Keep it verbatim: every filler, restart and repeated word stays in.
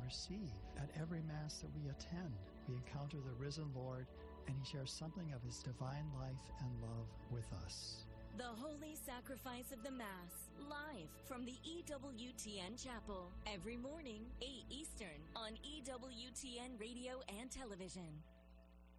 receive. At every Mass that we attend, we encounter the risen Lord, and He shares something of His divine life and love with us. The Holy Sacrifice of the Mass, live from the E W T N Chapel, every morning, eight Eastern, on E W T N Radio and Television.